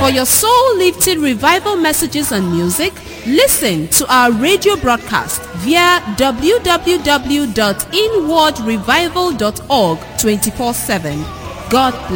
For your soul-lifting revival messages and music, listen to our radio broadcast via www.inwardrevival.org 24/7. God bless.